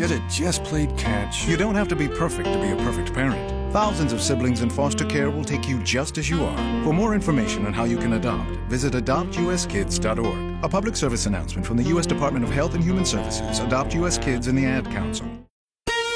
Could have just played catch. You don't have to be perfect to be a perfect parent. Thousands of siblings in foster care will take you just as you are. For more information on how you can adopt, visit adoptuskids.org. A public service announcement from the U.S. Department of Health and Human Services, Adopt U.S. Kids, and the Ad Council.